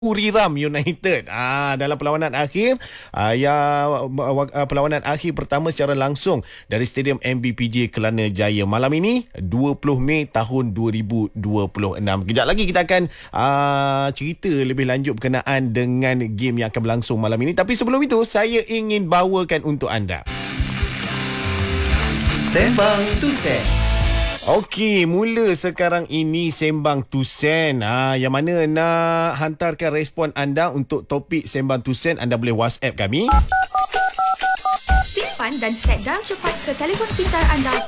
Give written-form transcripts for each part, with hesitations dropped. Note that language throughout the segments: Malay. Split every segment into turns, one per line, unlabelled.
Buriram United dalam perlawanan akhir perlawanan akhir pertama secara langsung dari Stadium MBPJ Kelana Jaya malam ini 20 Mei tahun 2026. Kejap lagi kita akan cerita lebih lanjut berkenaan dengan game yang akan berlangsung malam ini, tapi sebelum itu saya ingin bawakan untuk anda Sembang Tusen. Okey, mula sekarang ini Sembang Tusen. Yang mana nak hantarkan respon anda untuk topik Sembang Tusen, anda boleh WhatsApp kami.
Simpan dan set dial cepat ke telefon pintar anda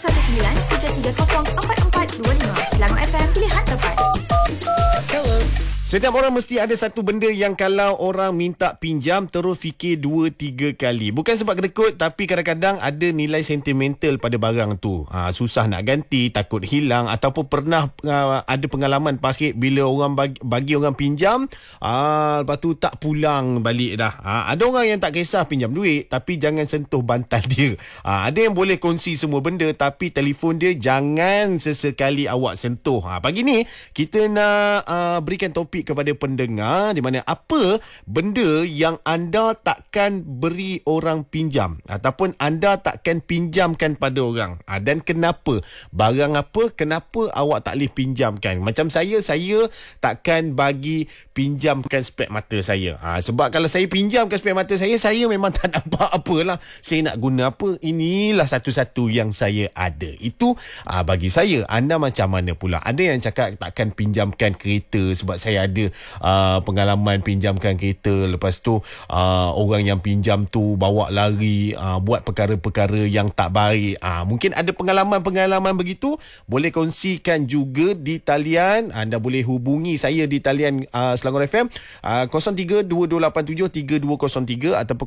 019-330-4425. Selangor FM, pilihan tepat.
Hello. Setiap orang mesti ada satu benda yang kalau orang minta pinjam terus fikir 2-3 kali. Bukan sebab kedekut, tapi kadang-kadang ada nilai sentimental pada barang tu. Susah nak ganti, takut hilang, ataupun pernah ada pengalaman pahit bila orang bagi orang pinjam, lepas tu tak pulang balik dah. Ada orang yang tak kisah pinjam duit, tapi jangan sentuh bantal dia. Ada yang boleh kongsi semua benda, tapi telefon dia jangan sesekali awak sentuh. Pagi ni kita nak berikan topik kepada pendengar di mana apa benda yang anda takkan beri orang pinjam ataupun anda takkan pinjamkan pada orang, dan kenapa, barang apa, kenapa awak tak boleh pinjamkan. Macam saya takkan bagi pinjamkan spek mata saya, sebab kalau saya pinjamkan spek mata saya memang tak nampak apalah. Saya nak guna apa, inilah satu-satu yang saya ada. Itu bagi saya. Anda macam mana pula? Ada yang cakap takkan pinjamkan kereta sebab saya ada pengalaman pinjamkan kereta, lepas tu orang yang pinjam tu bawa lari, buat perkara-perkara yang tak baik. Mungkin ada pengalaman begitu, boleh kongsikan juga di talian. Anda boleh hubungi saya di talian Selangor FM 0322873203 ataupun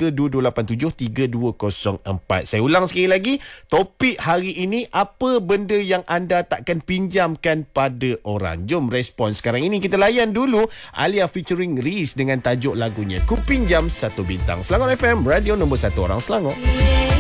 0322873204. Saya ulang sekali lagi, topik hari ini, apa benda yang anda takkan pinjamkan pada orang. Jom respon sekarang ini. Kita layan dulu Alia featuring Riz dengan tajuk lagunya Ku Pinjam 1 Bintang. Selangor FM, radio nombor 1 orang Selangor.